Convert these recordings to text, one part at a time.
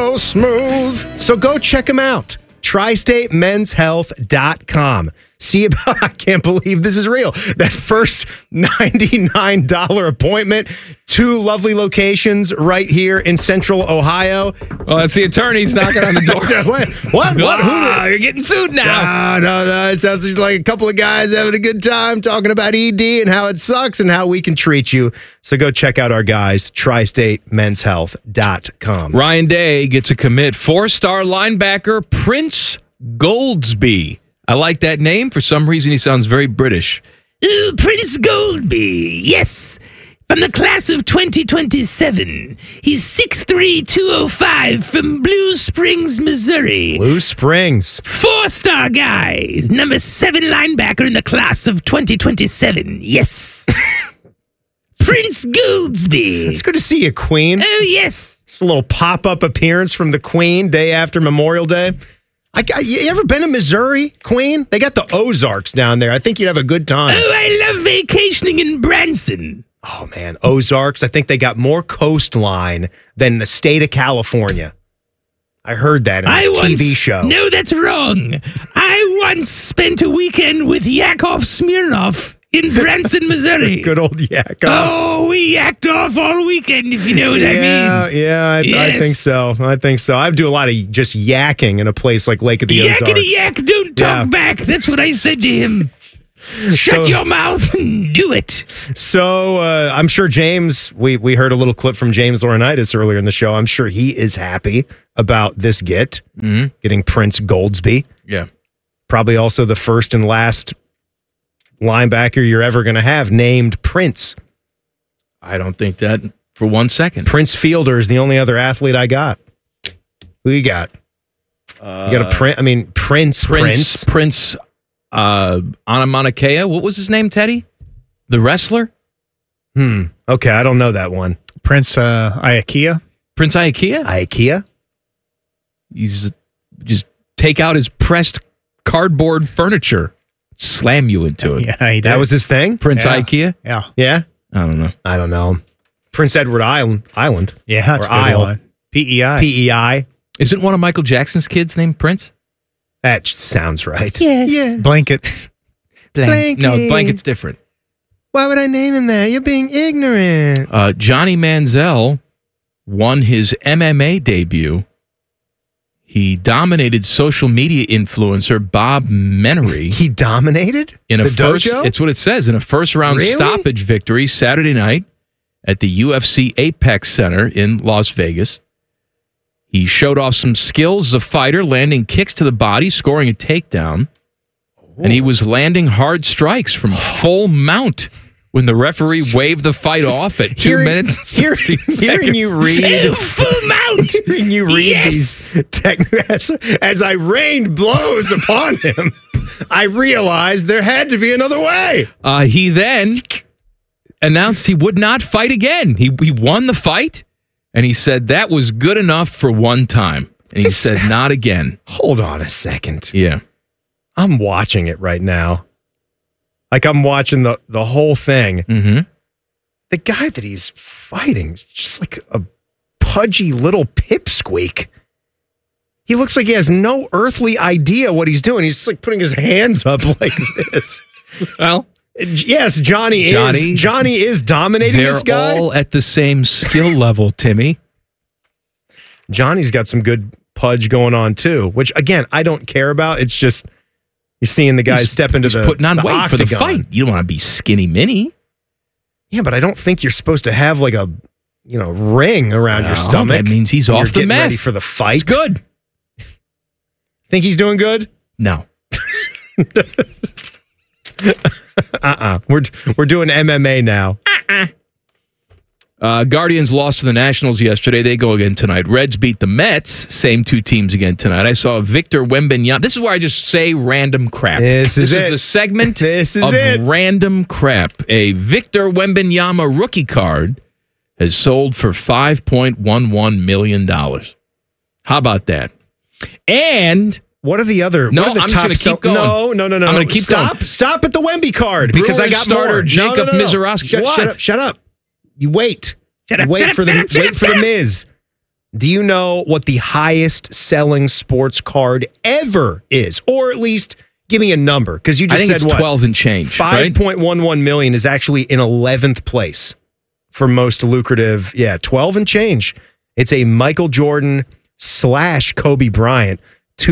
so smooth. So go check them out. TriStateMen'sHealth.com. See about, I can't believe this is real. That first $99 appointment, 2 lovely locations right here in Central Ohio. Well, that's the attorneys knocking on the door. What? You're getting sued now. No. It sounds just like a couple of guys having a good time talking about ED and how it sucks and how we can treat you. So go check out our guys, TriStateMen'sHealth.com. Ryan Day gets a commit. 4-star linebacker Prince Goldsby. I like that name. For some reason, he sounds very British. Prince Goldsby, yes. From the class of 2027. He's 6'3", 205 from Blue Springs, Missouri. Blue Springs. 4-star guy. Number 7 linebacker in the class of 2027. Yes. Prince Goldsby. It's good to see you, Queen. Oh, yes. Just a little pop-up appearance from the Queen day after Memorial Day. You ever been to Missouri, Queen? They got the Ozarks down there. I think you'd have a good time. Oh, I love vacationing in Branson. Oh, man. Ozarks, I think they got more coastline than the state of California. I heard that in a TV show. No, that's wrong. I once spent a weekend with Yakov Smirnoff in Branson, Missouri. Good old Yakov. Oh, we yacked off all weekend, if you know what I mean. Yeah, I think so. I do a lot of just yakking in a place like Lake of the Ozarks. Yakety-yak, don't talk back. That's what I said to him. Shut your mouth and do it. So I'm sure James, we heard a little clip from James Laurinaitis earlier in the show. I'm sure he is happy about this getting Prince Goldsby. Yeah. Probably also the first and last linebacker you're ever going to have named Prince. I don't think that for 1 second. Prince Fielder is the only other athlete I got. Who you got? You got a Prince. Prince Anamanakea. What was his name, Teddy? The wrestler? Okay, I don't know that one. Prince Iaukea. Prince Iaukea? Iaukea? He's just take out his pressed cardboard furniture. Slam you into it. Yeah, he did. That was his thing? Prince Iaukea? Yeah. Yeah? I don't know. Prince Edward Island. Yeah, that's a good one. PEI. PEI. Isn't one of Michael Jackson's kids named Prince? That sounds right. Yes. Yeah. Blanket. Blanket. No, Blanket's different. Why would I name him that? You're being ignorant. Johnny Manziel won his MMA debut. He dominated social media influencer Bob Menery. He dominated? In a the first, dojo? it's what it says, in a first-round stoppage victory Saturday night at the UFC Apex Center in Las Vegas. He showed off some skills as a fighter, landing kicks to the body, scoring a takedown. And he was landing hard strikes from full mount when the referee waved the fight off at 2 minutes and 16 seconds. Hearing you read, full mount. Hearing you read these as I rained blows upon him, I realized there had to be another way. He then announced he would not fight again. He won the fight, and he said that was good enough for one time. And he said not again. Hold on a second. Yeah. I'm watching it right now. Like I'm watching the whole thing. Mm-hmm. The guy that he's fighting is just like a pudgy little pipsqueak. He looks like he has no earthly idea what he's doing. He's just like putting his hands up like this. Well, yes, Johnny is dominating this guy. They're all at the same skill level, Timmy. Johnny's got some good pudge going on too, which again, I don't care about. It's just you're seeing the guy step into the putting on the weight octagon. for the fight. You don't want to be skinny mini. Yeah, but I don't think you're supposed to have like a ring around your stomach. That means he's off the meth. Ready for the fight. It's good. Think he's doing good? No. We're doing MMA now. Guardians lost to the Nationals yesterday. They go again tonight. Reds beat the Mets. Same 2 teams again tonight. I saw Victor Wembanyama. This is where I just say random crap. This is the segment of it. random crap. A Victor Wembanyama rookie card has sold for $5.11 million. How about that? And what are the other? No, what are the I'm top just going to keep going. No. I'm going to keep going. Stop at the Wemby card because I got starter more. Jacob Mizorowski. Shut up. You wait. Shut up, Wait shut for up, the shut up, wait for shut the up. Miz. Do you know what the highest selling sports card ever is? Or at least give me a number, because you just said it's what? 12 and change. 5.11 million is actually in 11th place for most lucrative. Yeah, 12 and change. It's a Michael Jordan / Kobe Bryant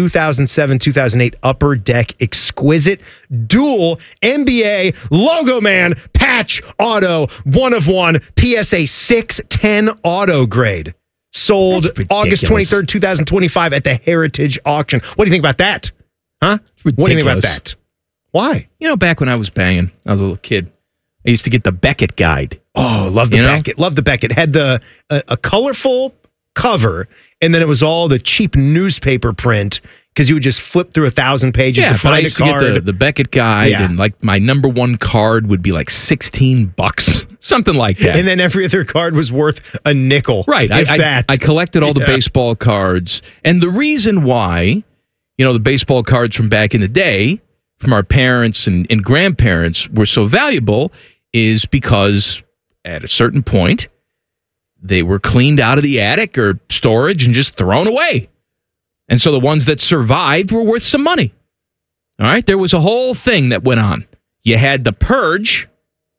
2007-2008 Upper Deck exquisite dual NBA logo man patch auto 1 of 1 PSA 610 auto grade. Sold August 23rd, 2025 at the Heritage Auction. What do you think about that? Huh? What do you think about that? Why? You know, back when I was banging, I was a little kid, I used to get the Beckett guide. Oh, love the Beckett. Love the Beckett. Had a colorful cover, and then it was all the cheap newspaper print, because you would just flip through 1,000 pages to find a card. Get the Beckett guide, and like my number one card would be like $16, something like that. And then every other card was worth a nickel. Right. I collected all the baseball cards. And the reason why, the baseball cards from back in the day, from our parents and grandparents, were so valuable is because at a certain point, they were cleaned out of the attic or storage and just thrown away. And so the ones that survived were worth some money. All right? There was a whole thing that went on. You had the purge,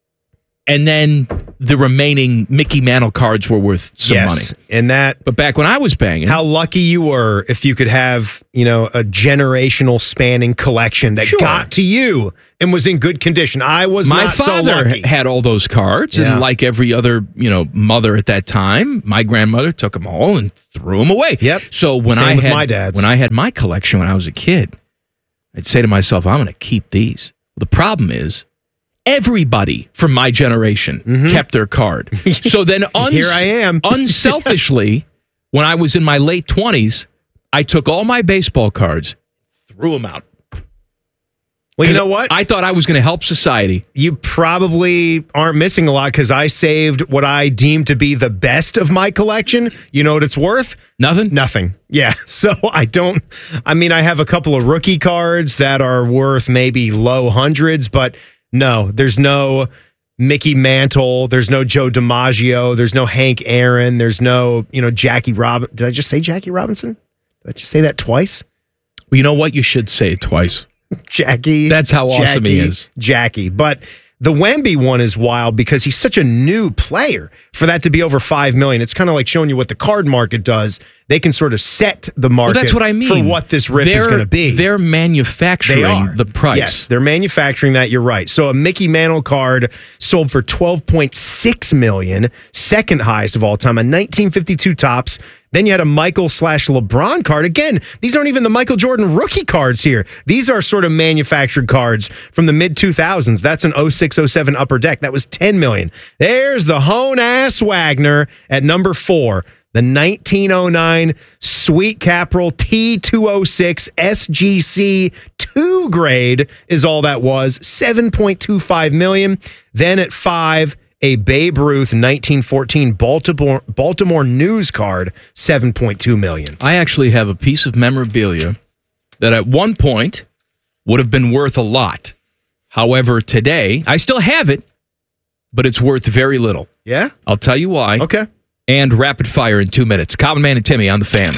and then the remaining Mickey Mantle cards were worth some money. And that. But back when I was banging, how lucky you were if you could have, a generational spanning collection that got to you and was in good condition. I was my not so father lucky. Had all those cards, and like every other, mother at that time, my grandmother took them all and threw them away. Yep. So when Same I with had my dad's. when I had my collection when I was a kid, I'd say to myself, I'm going to keep these. The problem is, everybody from my generation kept their card. So then here I am. Unselfishly, when I was in my late 20s, I took all my baseball cards, threw them out. Well, you know what? I thought I was going to help society. You probably aren't missing a lot, because I saved what I deemed to be the best of my collection. You know what it's worth? Nothing? Yeah. So I have a couple of rookie cards that are worth maybe low hundreds, but no, there's no Mickey Mantle. There's no Joe DiMaggio. There's no Hank Aaron. There's no, Jackie Robinson. Did I just say Jackie Robinson? Did I just say that twice? Well, you know what? You should say it twice. Jackie. That's how awesome he is. Jackie. But the Wemby one is wild because he's such a new player. For that to be over $5 million, it's kind of like showing you what the card market does. They can sort of set the market that's what I mean. for what this rip is going to be. They're manufacturing the price. Yes, they're manufacturing that. You're right. So a Mickey Mantle card sold for $12.6 million, second highest of all time, a 1952 Topps. Then you had a Michael / LeBron card. Again, these aren't even the Michael Jordan rookie cards here. These are sort of manufactured cards from the mid-2000s. That's an 06-07 Upper Deck. That was $10 million. There's the Hone-ass Wagner at number 4. The 1909 Sweet Caporal T206 SGC 2 grade is all that was, $7.25 million. Then at 5, a Babe Ruth 1914 Baltimore News card, $7.2 million. I actually have a piece of memorabilia that at one point would have been worth a lot. However, today, I still have it, but it's worth very little. Yeah? I'll tell you why. Okay. And rapid fire in 2 minutes. Common Man and Timmy on the Fan.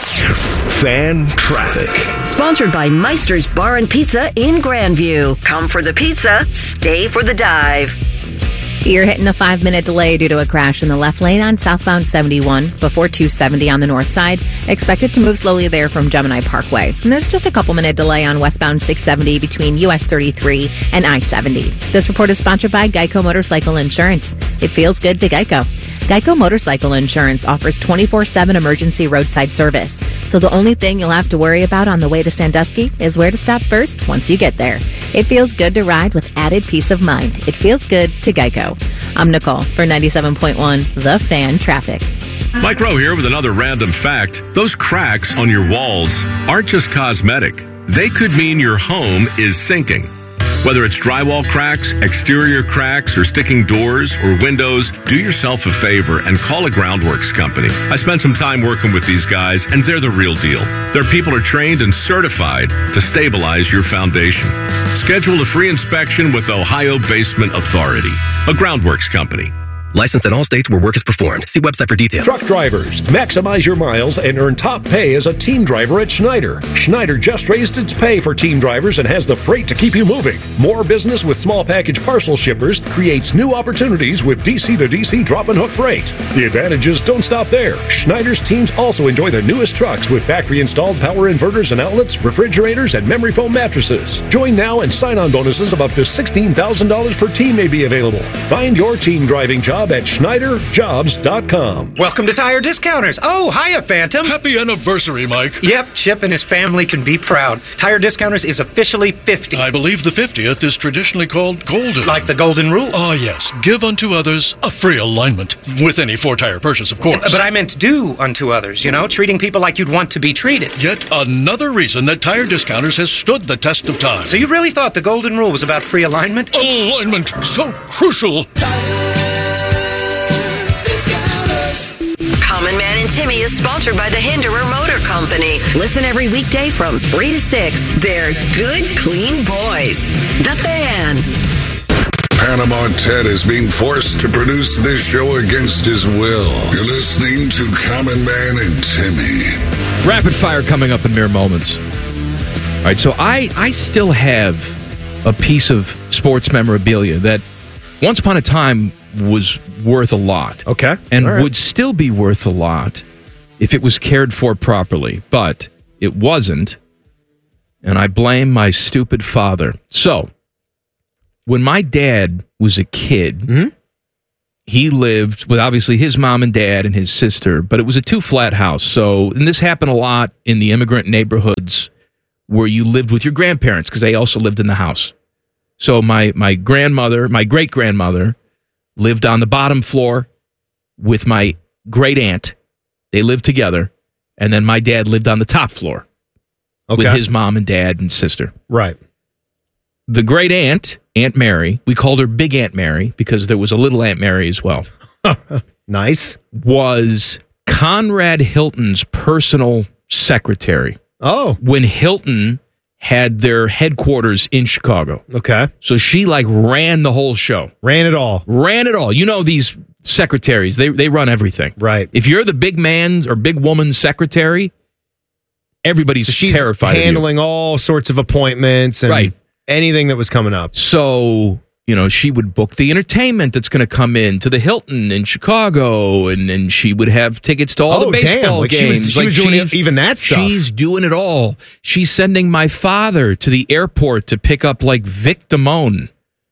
Fan traffic. Sponsored by Meister's Bar and Pizza in Grandview. Come for the pizza, stay for the dive. You're hitting a 5-minute delay due to a crash in the left lane on southbound 71 before 270 on the north side. Expected to move slowly there from Gemini Parkway. And there's just a couple-minute delay on westbound 670 between US 33 and I-70. This report is sponsored by Geico Motorcycle Insurance. It feels good to Geico. Geico Motorcycle Insurance offers 24/7 emergency roadside service. So the only thing you'll have to worry about on the way to Sandusky is where to stop first once you get there. It feels good to ride with added peace of mind. It feels good to Geico. I'm Nicole for 97.1 The Fan Traffic. Mike Rowe here with another random fact. Those cracks on your walls aren't just cosmetic. They could mean your home is sinking. Whether it's drywall cracks, exterior cracks, or sticking doors or windows, do yourself a favor and call a Groundworks company. I spent some time working with these guys, and they're the real deal. Their people are trained and certified to stabilize your foundation. Schedule a free inspection with Ohio Basement Authority, a Groundworks company. Licensed in all states where work is performed. See website for details. Truck drivers, maximize your miles and earn top pay as a team driver at Schneider. Schneider just raised its pay for team drivers and has the freight to keep you moving. More business with small package parcel shippers creates new opportunities with DC to DC drop and hook freight. The advantages don't stop there. Schneider's teams also enjoy the newest trucks with factory installed power inverters and outlets, refrigerators, and memory foam mattresses. Join now and sign-on bonuses of up to $16,000 per team may be available. Find your team driving job at SchneiderJobs.com. Welcome to Tire Discounters. Oh, hiya, Phantom. Happy anniversary, Mike. Yep, Chip and his family can be proud. Tire Discounters is officially 50. I believe the 50th is traditionally called golden. Like the golden rule? Ah, yes. Give unto others a free alignment. With any four-tire purchase, of course. But I meant do unto others, treating people like you'd want to be treated. Yet another reason that Tire Discounters has stood the test of time. So you really thought the golden rule was about free alignment? Alignment, so crucial. Common Man and Timmy is sponsored by the Hinderer Motor Company. Listen every weekday from 3 to 6. They're good, clean boys. The Fan. Panama Ted is being forced to produce this show against his will. You're listening to Common Man and Timmy. Rapid fire coming up in mere moments. All right, so I still have a piece of sports memorabilia that once upon a time was worth a lot. Okay. And would still be worth a lot if it was cared for properly. But it wasn't. And I blame my stupid father. So, when my dad was a kid, he lived with obviously his mom and dad and his sister, but it was a 2-flat house. So, and this happened a lot in the immigrant neighborhoods where you lived with your grandparents because they also lived in the house. So my grandmother, my great-grandmother, lived on the bottom floor with my great aunt. They lived together. And then my dad lived on the top floor with his mom and dad and sister. Right. The great aunt, Aunt Mary, we called her Big Aunt Mary because there was a little Aunt Mary as well. Nice. Was Conrad Hilton's personal secretary. Oh. When Hilton had their headquarters in Chicago. Okay. So she ran the whole show. Ran it all. You know these secretaries, they run everything. Right. If you're the big man or big woman's secretary, everybody's terrified of you. Handling all sorts of appointments and anything that was coming up. So, she would book the entertainment that's going to come in to the Hilton in Chicago, and she would have tickets to all the baseball games. She was doing even that stuff. She's doing it all. She's sending my father to the airport to pick up Vic Damone.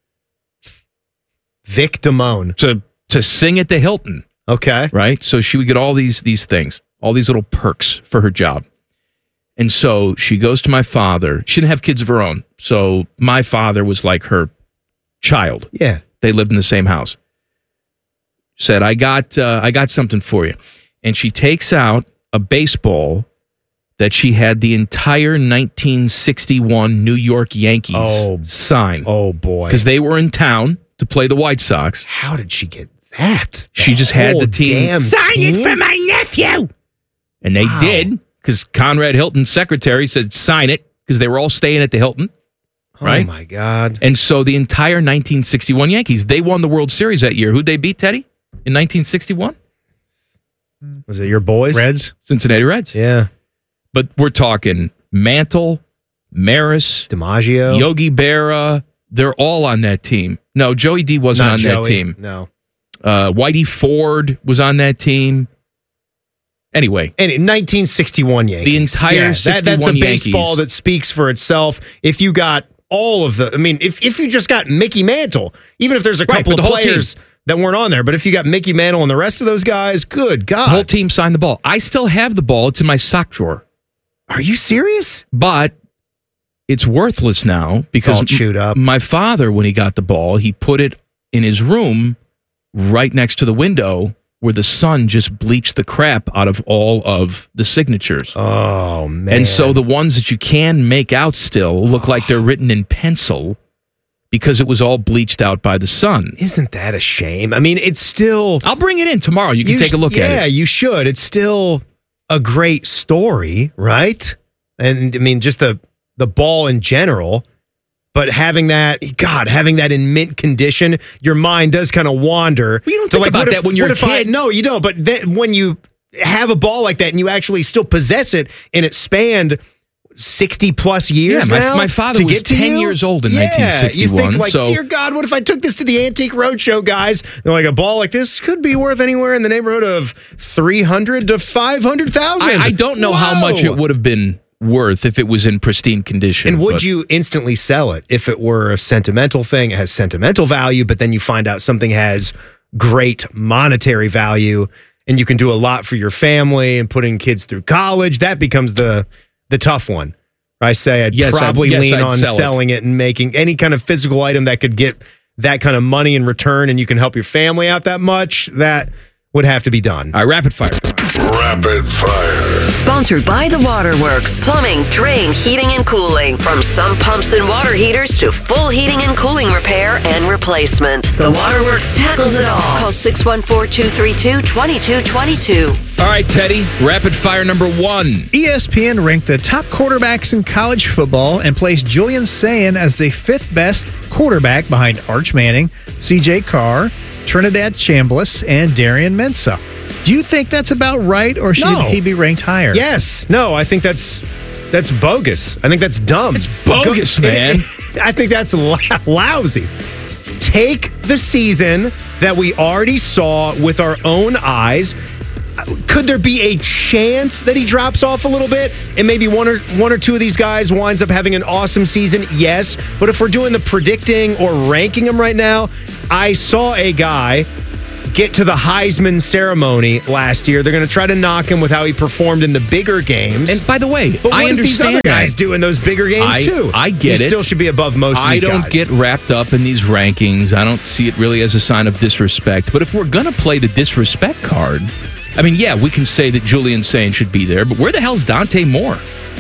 Vic Damone. To sing at the Hilton. Okay. Right? So she would get all these things, all these little perks for her job. And so she goes to my father. She didn't have kids of her own. So my father was like her child. Yeah. They lived in the same house. Said, I got something for you. And she takes out a baseball that she had the entire 1961 New York Yankees sign. Oh, boy. Because they were in town to play the White Sox. How did she get that? She just had the team sign it for my nephew. And they did, because Conrad Hilton's secretary said sign it, because they were all staying at the Hilton. Right? Oh, my God. And so the entire 1961 Yankees, they won the World Series that year. Who'd they beat, Teddy, in 1961? Was it your boys? Reds? Cincinnati Reds. Yeah. But we're talking Mantle, Maris, DiMaggio, Yogi Berra. They're all on that team. No, Joey D wasn't on that team. No. Whitey Ford was on that team. Anyway. And in 1961 Yankees. The entire 61 that's a Yankees. baseball that speaks for itself. If you got all of if you just got Mickey Mantle, even if there's a couple of players that weren't on there, but if you got Mickey Mantle and the rest of those guys, good God. The whole team signed the ball. I still have the ball. It's in my sock drawer. Are you serious? But it's worthless now because it's all chewed up. My father, when he got the ball, he put it in his room right next to the window where the sun just bleached the crap out of all of the signatures. Oh, man. And so the ones that you can make out still look like they're written in pencil because it was all bleached out by the sun. Isn't that a shame? I mean, it's still... I'll bring it in tomorrow. You can take a look at it. Yeah, you should. It's still a great story, right? And, I mean, just the ball in general. But having that in mint condition, your mind does kind of wander. Well, you don't think about that when you're a kid. No, you don't. But then when you have a ball like that and you actually still possess it and it spanned 60 plus years now. My father was 10 years old in 1961. You think like, dear God, what if I took this to the Antique Roadshow guys? They're like, a ball like this could be worth anywhere in the neighborhood of $300,000 to $500,000. I don't know how much it would have been worth if it was in pristine condition. And would you instantly sell it if it were a sentimental thing? It has sentimental value, but then you find out something has great monetary value and you can do a lot for your family and putting kids through college. That becomes the tough one. I say I'd probably lean on selling it and making any kind of physical item that could get that kind of money in return and you can help your family out that much. That would have to be done. All right, rapid fire. Rapid fire. Sponsored by The Waterworks. Plumbing, drain, heating, and cooling. From sump pumps and water heaters to full heating and cooling repair and replacement. The Waterworks tackles it all. Call 614-232-2222. All right, Teddy, rapid fire number 1. ESPN ranked the top quarterbacks in college football and placed Julian Sayin as the 5th best quarterback behind Arch Manning, C.J. Carr, Trinidad Chambliss, and Darian Mensah. Do you think that's about right, or should he be ranked higher? Yes. No, I think that's bogus. I think that's dumb. It's bogus, man. I think that's lousy. Take the season that we already saw with our own eyes. Could there be a chance that he drops off a little bit and maybe one or two of these guys winds up having an awesome season? Yes. But if we're doing the predicting or ranking them right now, I saw a guy get to the Heisman ceremony last year. They're going to try to knock him with how he performed in the bigger games. And by the way, but I understand these other guys do in those bigger games too. I get he it. Still should be above most of these guys. I don't get wrapped up in these rankings. I don't see it really as a sign of disrespect. But if we're going to play the disrespect card, I mean, yeah, we can say that Julian Sayin should be there, but where the hell's Dante Moore?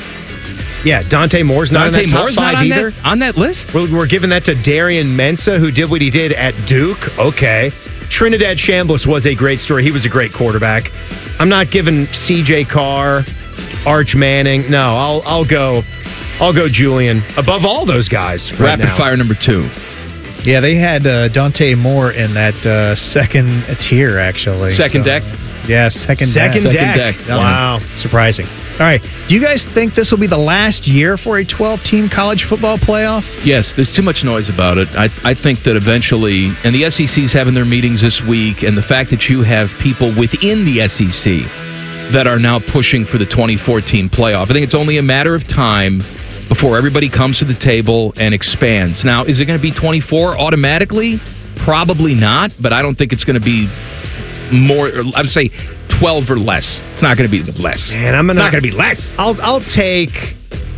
Yeah, Dante Moore's not in that top 5 either. On that list? We're giving that to Darian Mensah, who did what he did at Duke. Okay. Trinidad Chambliss was a great story. He was a great quarterback. I'm not giving C.J. Carr, Arch Manning. No, I'll go Julian above all those guys. Rapid fire number 2. Yeah, they had Dante Moore in that second tier, actually. Second deck? Yeah, second deck. Wow. Surprising. All right. Do you guys think this will be the last year for a 12-team college football playoff? Yes, there's too much noise about it. I think that eventually, and the SEC's having their meetings this week, and the fact that you have people within the SEC that are now pushing for the 24-team playoff, I think it's only a matter of time before everybody comes to the table and expands. Now, is it going to be 24 automatically? Probably not, but I don't think it's going to be more, I would say 12 or less. It's not going to be less. Man, it's not going to be less. I'll take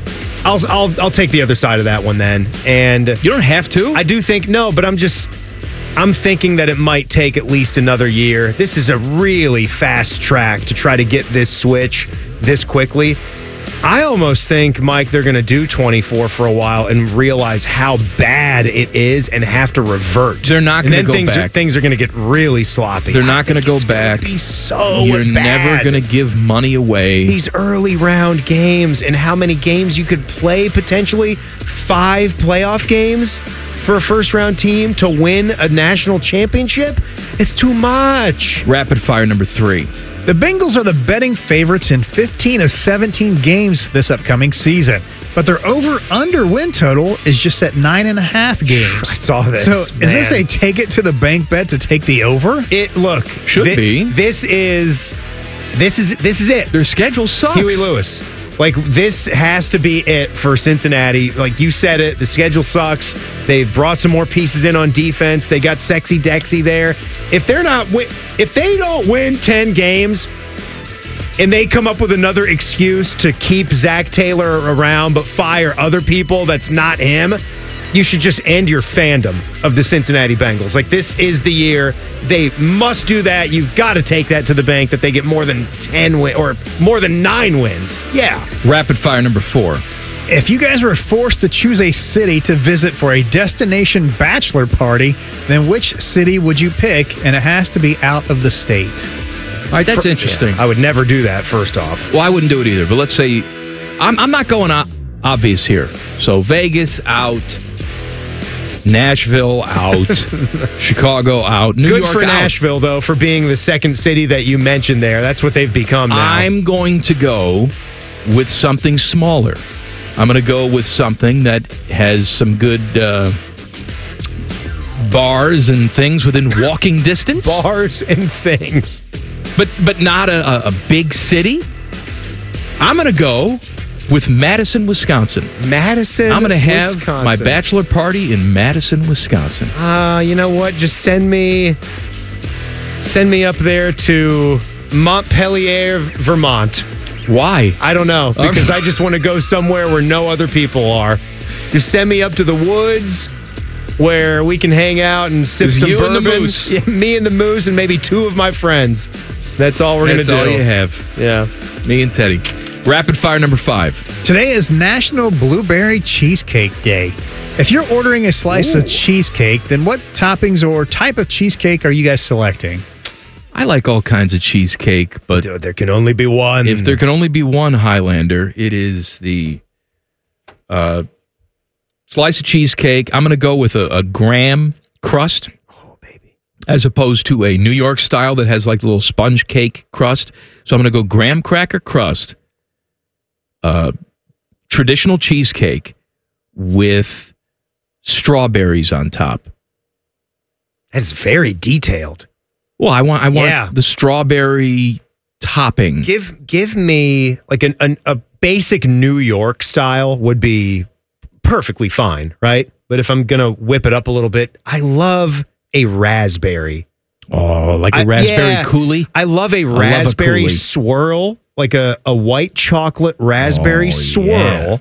the other side of that one then. And you don't have to. I do think but I'm thinking that it might take at least another year. This is a really fast track to try to get this switch this quickly. I almost think, Mike, they're going to do 24 for a while and realize how bad it is and have to revert. They're not going to go back. Things are going to get really sloppy. They're not going to go back. Be so You're bad. never going to give money away. These early round games and how many games you could play, potentially 5 playoff games for a first round team to win a national championship. It's too much. Rapid fire number 3. The Bengals are the betting favorites in 15 of 17 games this upcoming season, but their over-under win total is just at 9.5 games. I saw this. So is this a take it to the bank bet to take the over? Should be. This is it. Their schedule sucks. Huey Lewis. Like, this has to be it for Cincinnati. Like you said it, the schedule sucks. They've brought some more pieces in on defense. They got Sexy Dexy there. If they don't win 10 games and they come up with another excuse to keep Zach Taylor around but fire other people that's not him, you should just end your fandom of the Cincinnati Bengals. Like, this is the year. They must do that. You've got to take that to the bank that they get more than 10 wins or more than 9 wins. Yeah. Rapid fire number 4. If you guys were forced to choose a city to visit for a destination bachelor party, then which city would you pick? And it has to be out of the state. All right, that's interesting. Yeah, I would never do that, first off. Well, I wouldn't do it either. But let's say I'm not going obvious here. So Vegas out. Nashville out. Chicago out. New Good York for out. Nashville, though, for being the second city that you mentioned there. That's what they've become now. I'm going to go with something smaller. I'm going to go with something that has some good bars and things within walking distance. Bars and things. But not a big city. I'm going to go with Madison, Wisconsin. Madison, I'm going to have Wisconsin. my bachelor party in Madison, Wisconsin. You know what? Just send me up there to Montpelier, Vermont. Why? I don't know. Because I just want to go somewhere where no other people are. Just send me up to the woods where we can hang out and sip Just some you bourbon. and the moose. Yeah, me and the moose and maybe two of my friends. That's all we're going to do. That's all you have. Yeah. Me and Teddy. Rapid fire number 5. Today is National Blueberry Cheesecake Day. If you're ordering a slice of cheesecake, then what toppings or type of cheesecake are you guys selecting? I like all kinds of cheesecake, but there can only be one. If there can only be one Highlander, it is the slice of cheesecake. I'm going to go with a graham crust. Oh, baby. As opposed to a New York style that has like a little sponge cake crust. So I'm going to go graham cracker crust. Traditional cheesecake with strawberries on top. That's very detailed. Well, I want the strawberry topping. Give me like a basic New York style would be perfectly fine, right? But if I'm gonna whip it up a little bit, I love a raspberry. Oh, like a raspberry coulis? I love a raspberry swirl, like a white chocolate raspberry swirl